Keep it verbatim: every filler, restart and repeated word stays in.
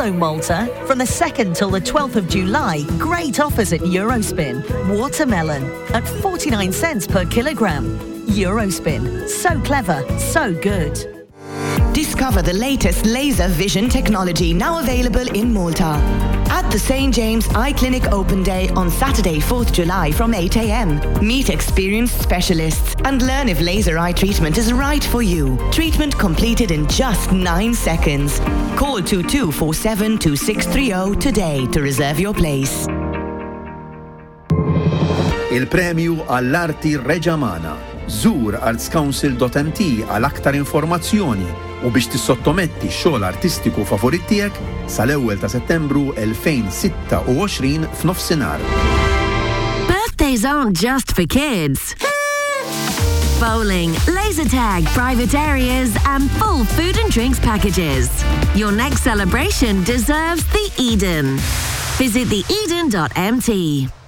Follow Malta. From the second till the twelfth of July, great offers at Eurospin. Watermelon at forty-nine cents per kilogram. Eurospin. So clever, so good. Discover the latest laser vision technology now available in Malta. At the Saint James Eye Clinic Open Day on Saturday, fourth July from eight a m. Meet experienced specialists and learn if laser eye treatment is right for you. Treatment completed in just nine seconds. Call two two four seven two six three zero today to reserve your place. Il-premju għall-arti Reġamana. Zur artscouncil dot m t għal aktar informazzjoni u biex tissottometti x-xogħol artistiku favorit tiegħek sal-ewwel ta' Settembru twenty twenty-six f'nofsinhar. Birthdays aren't just for kids. Bowling, laser tag, private areas, and full food and drinks packages. Your next celebration deserves the Eden. Visit the eden dot m t.